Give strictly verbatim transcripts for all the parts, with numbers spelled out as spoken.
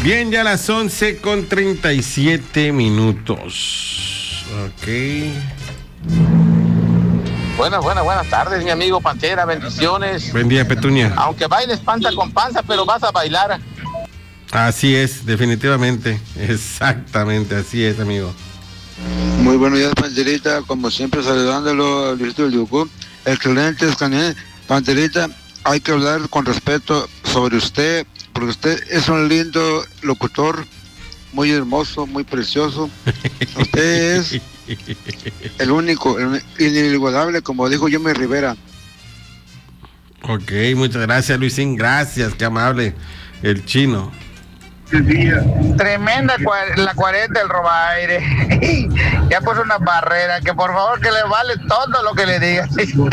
Bien, ya las once con treinta y siete minutos. Ok. Buenas, buenas, buenas tardes, mi amigo Pantera, bendiciones. Buen día, Petunia. Aunque bailes panza con panza, pero vas a bailar. Así es, definitivamente. Exactamente, así es, amigo. Muy buenos días, Panterita. Como siempre, saludándolo a Luisito del Yucú. Excelente, Escanén. Panterita, hay que hablar con respeto sobre usted, porque usted es un lindo locutor, muy hermoso, muy precioso. Usted es el único, el inigualable, como dijo Jimmy Rivera. Ok, muchas gracias, Luisín. Gracias, qué amable. El chino. Tremenda cua- la cuarenta del Robaire. Ya puso una barrera, que por favor que le vale todo lo que le diga.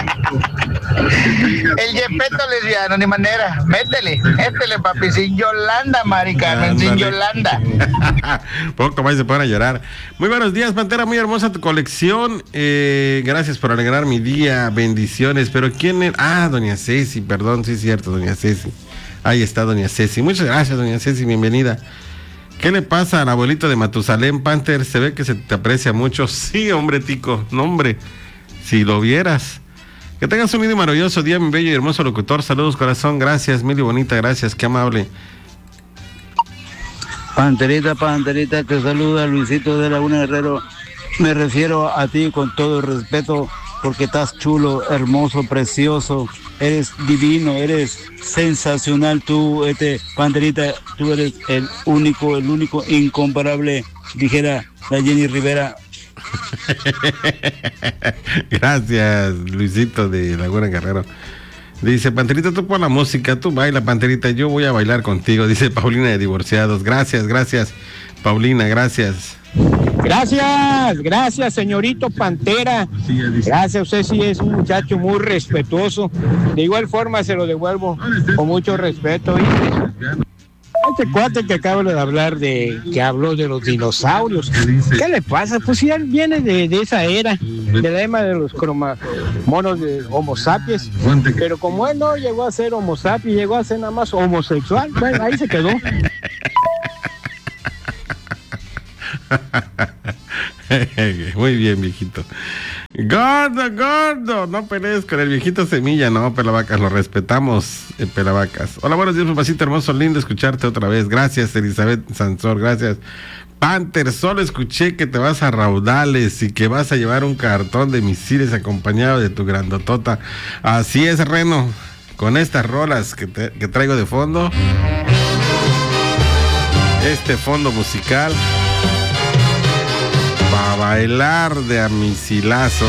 El Yepeto lesbiano, ni manera. Métele, métele, papi, sin Yolanda, Mari Carmen, sin Yolanda. Poco más se pueden llorar. Muy buenos días, Pantera, muy hermosa tu colección. Eh, gracias por alegrar mi día, bendiciones. Pero quién es, ah, doña Ceci, perdón, sí es cierto, doña Ceci. Ahí está doña Ceci. Muchas gracias, doña Ceci, bienvenida. ¿Qué le pasa al abuelito de Matusalén, Panther? Se ve que se te aprecia mucho. Sí, hombre, tico, no, hombre, si lo vieras. Que tengas un lindo y maravilloso día, mi bello y hermoso locutor. Saludos, corazón, gracias, Mili bonita, gracias, qué amable. Panterita, Panterita, te saluda Luisito de Laguna Guerrero. Me refiero a ti con todo el respeto, porque estás chulo, hermoso, precioso, eres divino, eres sensacional tú, este, Panterita, tú eres el único, el único incomparable, dijera la Jenny Rivera. Gracias, Luisito de Laguna Guerrero. Dice, Panterita, tú pon la música, tú baila, Panterita, yo voy a bailar contigo, dice Paulina de Divorciados. Gracias, gracias, Paulina, gracias. Gracias, gracias, señorito Pantera. Gracias, usted sí es un muchacho muy respetuoso. De igual forma se lo devuelvo con mucho respeto. Este cuate que acaba de hablar de, que habló de los dinosaurios, ¿qué le pasa? Pues si él viene de, de esa era, de la era de los croma, monos de Homo sapiens, pero como él no llegó a ser Homo sapiens, llegó a ser nada más homosexual, bueno, ahí se quedó. Muy bien, viejito. Gordo, gordo, no pelees con el viejito Semilla, no, Pelavacas, lo respetamos, eh, Pelavacas. Hola, buenos días, papacito hermoso, lindo escucharte otra vez. Gracias, Elizabeth Sansor, gracias. Panther, solo escuché que te vas a Raudales y que vas a llevar un cartón de misiles acompañado de tu grandotota. Así es, Reno, con estas rolas que, te, que traigo de fondo, este fondo musical, para bailar de a misilazo.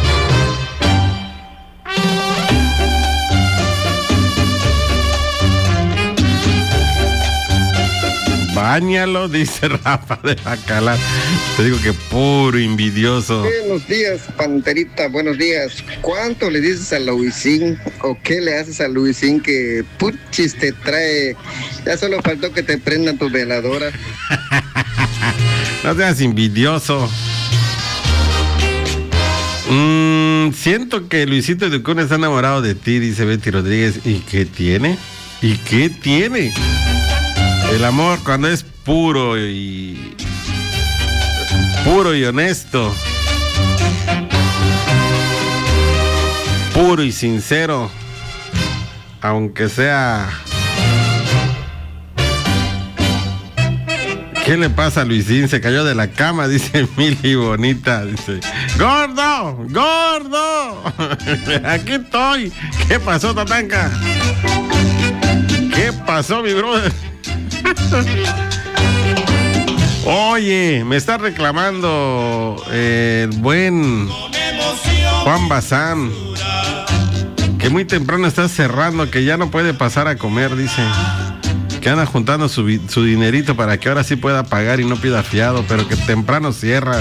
Báñalo, dice Rafa de Bacalar. Te digo que puro envidioso. Buenos días, Panterita, buenos días. ¿Cuánto le dices a Luisín o qué le haces a Luisín que puchis te trae? Ya solo faltó que te prendan tu veladora. No seas envidioso. Mm, siento que Luisito de Cuna está enamorado de ti, dice Betty Rodríguez. ¿Y qué tiene? ¿Y qué tiene? El amor cuando es puro y puro y honesto, puro y sincero, aunque sea. ¿Qué le pasa a Luisín? Se cayó de la cama, dice Mili Bonita. Dice, ¡gordo! ¡Gordo! Aquí estoy. ¿Qué pasó, Tatanka? ¿Qué pasó, mi brother? Oye, me está reclamando el buen Juan Bazán, que muy temprano está cerrando, que ya no puede pasar a comer, dice. Que anda juntando su, su dinerito para que ahora sí pueda pagar y no pida fiado, pero que temprano cierras.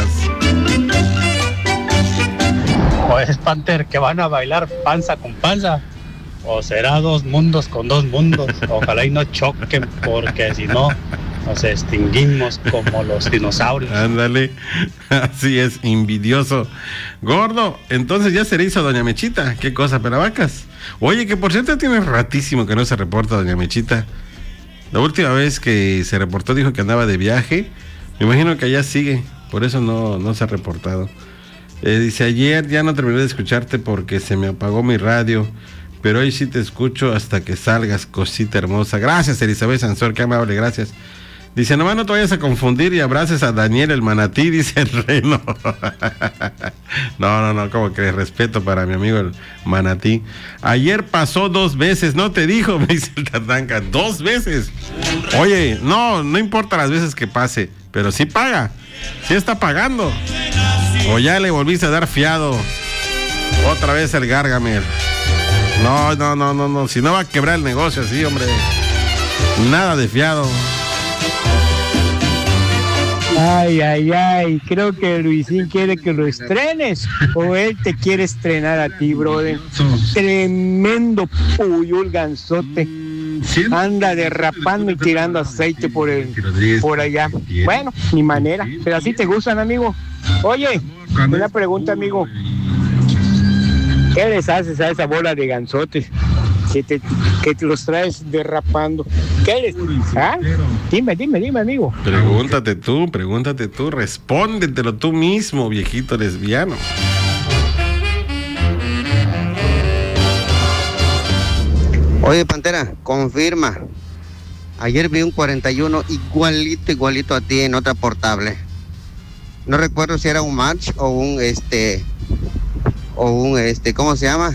¿O es Panther que van a bailar panza con panza? ¿O será dos mundos con dos mundos? Ojalá y no choquen, porque si no nos extinguimos como los dinosaurios. Ándale, así es, envidioso. Gordo, entonces ya se le hizo a doña Mechita. ¿Qué cosa, Pelavacas? Oye, que por cierto tiene ratísimo que no se reporta doña Mechita. La última vez que se reportó dijo que andaba de viaje. Me imagino que allá sigue, por eso no, no se ha reportado. Eh, dice, ayer ya no terminé de escucharte porque se me apagó mi radio, pero hoy sí te escucho hasta que salgas, cosita hermosa. Gracias, Elizabeth Sansor, qué amable, gracias. Dice, nomás no te vayas a confundir y abraces a Daniel el manatí, dice el reno. No, no, no, como que respeto para mi amigo el manatí. Ayer pasó dos veces, no te dijo, me dice el Tatanca, dos veces. Oye, no, no importa las veces que pase, pero sí paga, sí está pagando. O ya le volviste a dar fiado. Otra vez el Gargamel. No, no, no, no, no, si no va a quebrar el negocio así, hombre. Nada de fiado. Ay, ay, ay, creo que Luisín quiere que lo estrenes o él te quiere estrenar a ti, brother. Tremendo puyul ganzote. Anda derrapando y tirando aceite por el, por allá. Bueno, ni manera, pero así te gustan, amigo. Oye, una pregunta, amigo. ¿Qué les haces a esa bola de ganzotes que te, que te los traes derrapando? ¿Qué les ¿Ah? Dime, dime, dime, amigo. Pregúntate tú, pregúntate tú, respóndetelo tú mismo, viejito lesbiano. Oye, Pantera, confirma. Ayer vi un cuarenta y uno igualito, igualito a ti en otra portable. No recuerdo si era un March o un este o un este, ¿cómo se llama?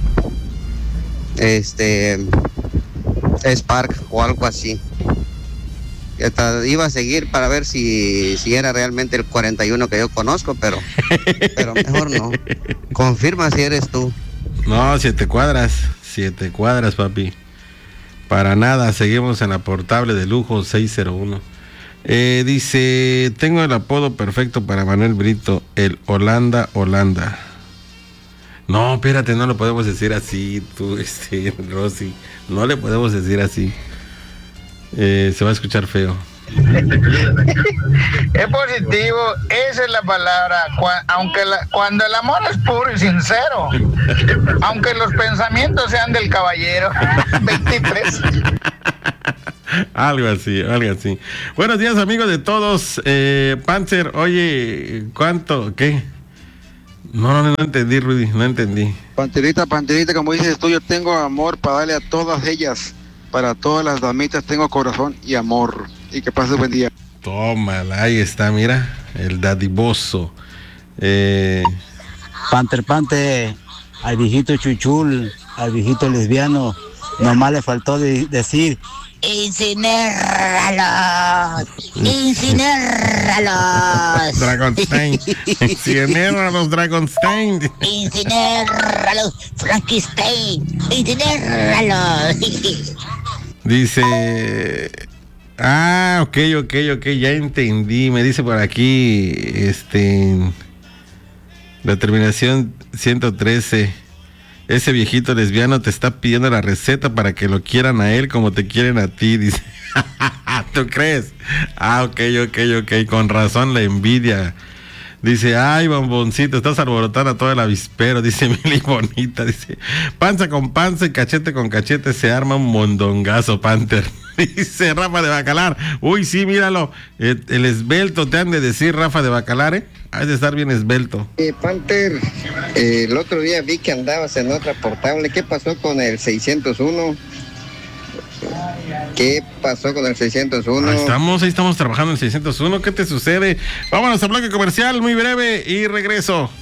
Este Spark o algo así. Y hasta iba a seguir para ver si, si era realmente el cuarenta y uno que yo conozco, pero, pero mejor no. Confirma si eres tú. No, siete cuadras, siete cuadras, papi. Para nada, seguimos en la portable de lujo seis cero uno. Eh, dice, tengo el apodo perfecto para Manuel Brito, el Holanda Holanda. No, espérate, no lo podemos decir así, tú, este, Rosy. No le podemos decir así. Eh, se va a escuchar feo. Es positivo, esa es la palabra. Cu- aunque la, cuando el amor es puro y sincero, aunque los pensamientos sean del caballero. veintitrés. Algo así, algo así. Buenos días, amigos de todos. Eh, Panzer, oye, ¿cuánto? ¿Qué? No, no, no entendí, Rudy, no entendí. Panterita, Panterita, como dices tú, yo tengo amor para darle a todas ellas. Para todas las damitas tengo corazón y amor. Y que pase buen día. Tómala, ahí está, mira, el dadivoso. Eh... Panter, Panter, al viejito chuchul, al viejito lesbiano, nomás le faltó de decir: ¡Incinéralos! ¡Incinéralos! Dragonstein. Incinéralos, Dragonstein. ¡Incinéralos, Frankenstein! ¡Incinéralos! Dice... Ah, ok, ok, ok, ya entendí. Me dice por aquí, este... la terminación ciento trece. Ese viejito lesbiano te está pidiendo la receta para que lo quieran a él como te quieren a ti, dice. ¿Tú crees? Ah, ok, ok, ok, con razón la envidia. Dice, ay, bomboncito, estás alborotando a todo el avispero, dice Mili Bonita, dice, panza con panza y cachete con cachete se arma un mondongazo, Panther. Dice Rafa de Bacalar, uy, sí, míralo, el, el esbelto, te han de decir Rafa de Bacalar, ¿eh? Has de estar bien esbelto. Eh, Panther, eh, el otro día vi que andabas en otra portable, ¿qué pasó con el seiscientos uno? ¿Qué pasó con el seiscientos uno? Ahí estamos, ahí estamos trabajando en el seiscientos uno, ¿qué te sucede? Vámonos a bloque comercial, muy breve, y regreso.